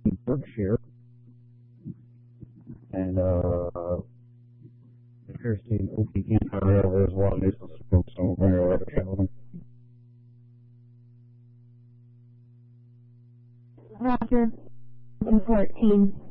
Berkshire. And it appears to be an OP campfire. There's a lot of nuisance smoke, so we're going to go have a chat with them. Roger. 14.